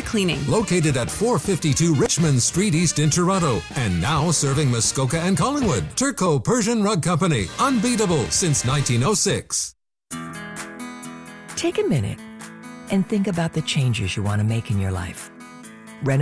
Cleaning. Located at 452 Richmond Street East in Toronto, and now serving Muskoka and Collingwood. Turco Persian Rug Company, unbeatable since 1906. Take a minute and think about the changes you want to make in your life.